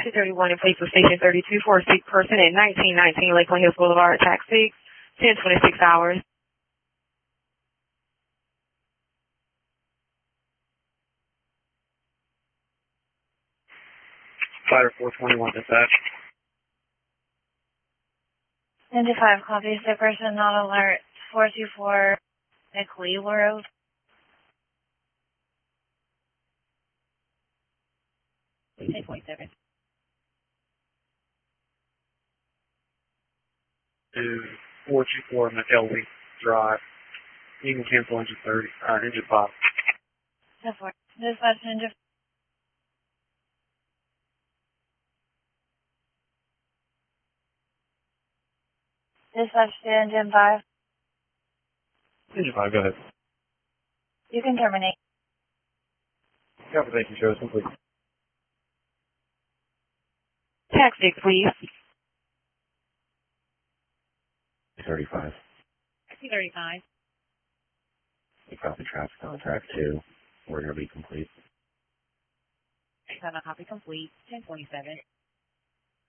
231 in place of Station 32 for a sick person at 1919 Lakeland Hills Boulevard, taxi, 10:26 hours. Fighter 421 dispatch. 10-5, copy. Sick person not alert. 424 McLeod Road. Ten 27. 424 McElwee Drive. You can cancel engine 5. 10-4. Dispatch engine. Dispatch to engine 5. Engine 5, go ahead. You can terminate. Copy, thank you, show is complete. Taxi, please. 35. Taxi 35. You copy traffic on track 2. We're going to be complete. 7 copy complete. 10:27.